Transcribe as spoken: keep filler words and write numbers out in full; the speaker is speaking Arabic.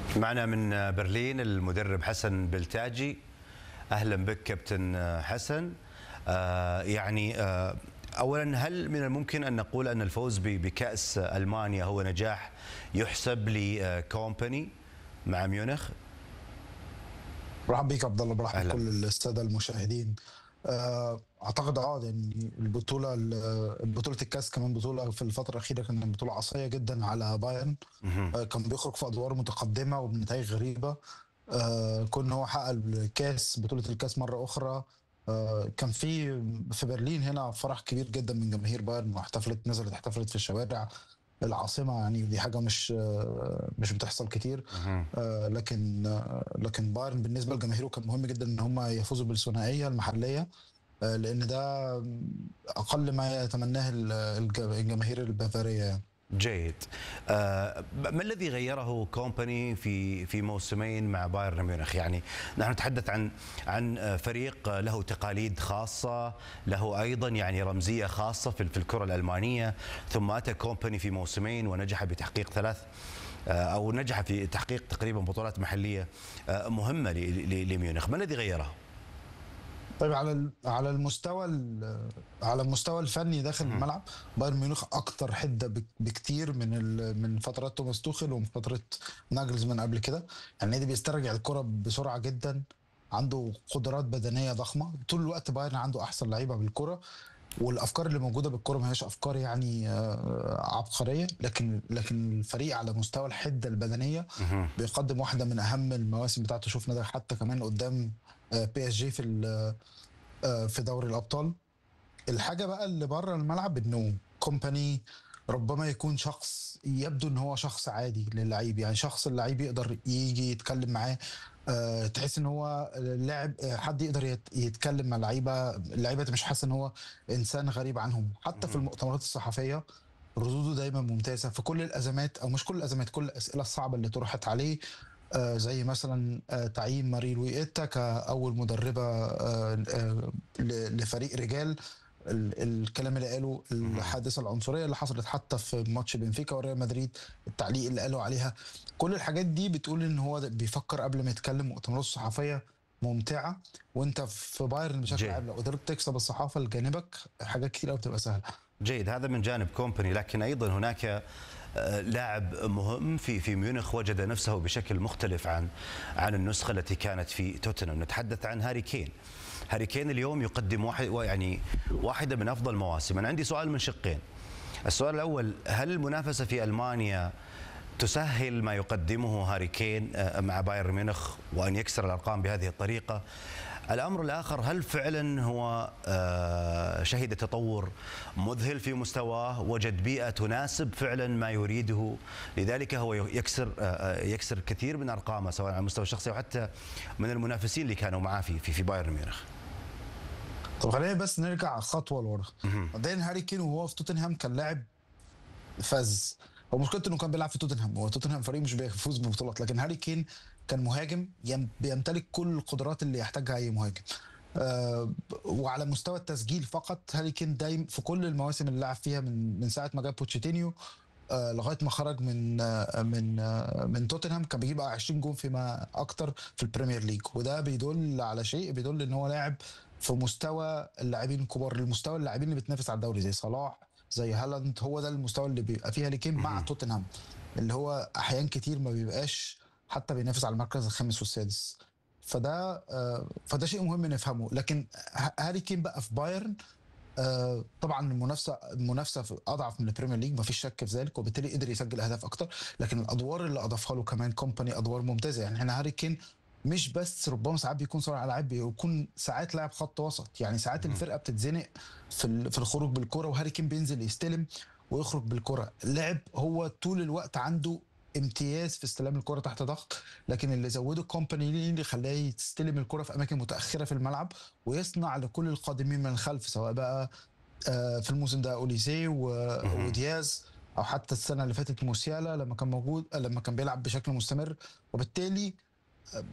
معنا من برلين المدرب حسن بلتاجي. اهلا بك كابتن حسن. آه يعني آه اولا، هل من الممكن ان نقول ان الفوز بكأس المانيا هو نجاح يحسب لكومباني مع ميونخ؟ برحب بيك يا عبد الله، برحب اهلا. بكل الساده المشاهدين. آه، اعتقد اه يعني البطوله بطوله الكاس كمان بطوله في الفتره الاخيره كانت بطوله عصريه جدا على بايرن. مهم. آه، كان بيخرج في ادوار متقدمه وبنتائج غريبه. آه، كون هو حقق الكاس بطوله الكاس مره اخرى. آه، كان في في برلين هنا فرح كبير جدا من جماهير بايرن، واحتفلت نزلت احتفلت في الشوارع العاصمه. يعني دي حاجه مش آه، مش بتحصل كتير. مهم. آه، لكن آه، لكن بايرن بالنسبه لجماهيره كان مهم جدا ان هم يفوزوا بالثنائيه المحليه. آه، لان ده اقل ما يتمناه ال- الج- الجماهير البافاريه يعني. جيد. آه، ما الذي غيره كومباني في في موسمين مع بايرن ميونخ؟ يعني نحن نتحدث عن عن فريق له تقاليد خاصة، له ايضا يعني رمزية خاصة في في الكرة الألمانية، ثم اتى كومباني في موسمين ونجح بتحقيق ثلاث آه، او نجح في تحقيق تقريبا بطولات محلية آه، مهمة ل- ل- لميونخ. ما الذي غيره؟ طيب، على ال- على المستوى ال- على المستوى الفني داخل مهم. الملعب، بايرن ميونخ اكتر حده بك- بكتير من ال- من فترات توماس توخيل ومن فتره ناجلزمان قبل كده. يعني النادي بيسترجع الكره بسرعه جدا، عنده قدرات بدنيه ضخمه طول الوقت. بايرن عنده احسن لعيبه بالكره، والافكار اللي موجوده بالكره ما هيش افكار يعني آه، عبقريه، لكن لكن الفريق على مستوى الحده البدنيه مهم. بيقدم واحده من اهم المواسم بتاعته. شفنا ده حتى كمان قدام آه، بي اس جي في ال- آه، في دوري الابطال. الحاجه بقى اللي بره الملعب انه كومباني ربما يكون شخص يبدو ان هو شخص عادي للعيب، يعني شخص اللعيب يقدر يجي يتكلم معاه. أه تحس ان هو لاعب، آه، حد يقدر يت- يتكلم مع اللعيبه. اللعيبه مش حاسه ان هو انسان غريب عنهم. حتى في مهم. المؤتمرات الصحفيه ردوده دايما ممتازه في كل الازمات، او مش كل الازمات، كل الاسئله الصعبه اللي طرحت عليه. آه زي مثلا آه تعيين ماري لوي ايتا كاول مدربه آه آه ل- لفريق رجال. ال- الكلام اللي قاله، مهم. الحادثه العنصريه اللي حصلت حتى في ماتش بنفيكا وريال مدريد، التعليق اللي قالوا عليها. كل الحاجات دي بتقول ان هو ده بيفكر قبل ما يتكلم. مؤتمرات الصحفيه ممتعه، وانت في بايرن بشكل جيد. عام لو قدرت تكسب الصحافه لجانبك حاجات كتير قوي بتبقى سهله. جيد، هذا من جانب كومباني، لكن ايضا هناك آه، لاعب مهم في في ميونخ وجد نفسه بشكل مختلف عن عن النسخه التي كانت في توتنهام. نتحدث عن هاري كين. هاري كين اليوم يقدم واحد يعني واحده من افضل مواسم. انا عندي سؤال من شقين. السؤال الاول، هل المنافسه في المانيا تسهل ما يقدمه هاري كين آه، مع بايرن ميونخ وان يكسر الارقام بهذه الطريقه؟ الامر الاخر، هل فعلا هو آه، شهد تطور مذهل في مستواه، وجد بيئه تناسب فعلا ما يريده، لذلك هو يكسر آه، يكسر كثير من ارقامه سواء على المستوى الشخصي وحتى من المنافسين اللي كانوا معاه في في في بايرن ميونخ؟ طب خلينا بس نرجع خطوه لورا. مبدئيا هاري كين وهو في توتنهام كان لاعب فاز. هو مشكلته انه كان بيلعب في توتنهام، هو توتنهام فريق مش بيفوز ببطولات، لكن هاري كين كان مهاجم يم- بيمتلك كل القدرات اللي يحتاجها اي مهاجم. آه وعلى مستوى التسجيل فقط، هاري كين دايم في كل المواسم اللي لعب فيها من من ساعه ما جاب بوتشيتينيو آه لغايه ما خرج من آه من آه من توتنهام، كان بيجيب عشرين جون فيما اكتر في البريمير ليج. وده بيدل على شيء، بيدل ان هو لاعب في مستوى اللاعبين الكبار، المستوى اللاعبين اللي بتنافس على الدوري زي صلاح، زي هالاند. هو ده المستوى اللي بيبقى فيه هاري كين مع توتنهام، اللي هو احيان كتير ما بيبقاش حتى بينافس على المركز الخامس والسادس. فده آه فده شيء مهم نفهمه. لكن ه- هاري كين بقى في بايرن، آه طبعا المنافسه المنافسه في- اضعف من البريمير ليج، ما فيش شك في ذلك، وبالتالي قدر يسجل اهداف اكتر. لكن الادوار اللي اضافها له كمان كومباني ادوار ممتازه. يعني هنا هاري كين مش بس ربما ساعات بيكون صانع العاب، بيكون ساعات لاعب خط وسط. يعني ساعات الفرقه بتتزنق في ال- في الخروج بالكره، وهاري كين بينزل يستلم ويخرج بالكره. لاعب هو طول الوقت عنده امتياز في استلام الكره تحت ضغط. لكن اللي زوده كومباني ليه اللي خلاه يستلم الكره في اماكن متاخره في الملعب، ويصنع لكل القادمين من الخلف، سواء بقى آه، في الموسم ده اوليسي و- ودياز، او حتى السنه اللي فاتت موسيالا لما كان موجود، آه، لما كان بيلعب بشكل مستمر. وبالتالي